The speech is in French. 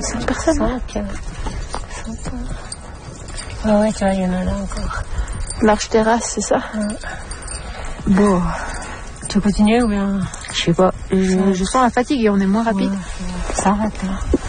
5 personnes. 5. Ah ouais, tu vois, il y en a là encore. Large terrasse, c'est ça? Bon. Tu veux continuer ou bien? Je sais pas. Je sens la fatigue et on est moins rapide. Ouais, ça arrête là.